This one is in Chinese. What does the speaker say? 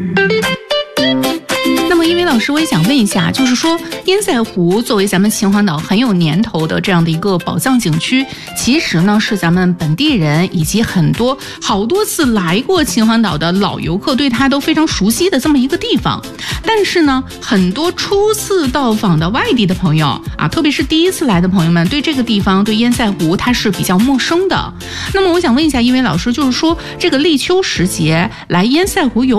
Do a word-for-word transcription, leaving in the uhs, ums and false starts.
那么因为老师我也想问一下，就是说烟塞湖作为咱们秦皇岛很有年头的这样的一个宝藏景区，其实呢是咱们本地人以及很多好多次来过秦皇岛的老游客对它都非常熟悉的这么一个地方。但是呢，很多初次到访的外地的朋友啊，特别是第一次来的朋友们，对这个地方对烟塞湖它是比较陌生的。那么我想问一下一位老师，就是说这个立秋时节来烟塞湖游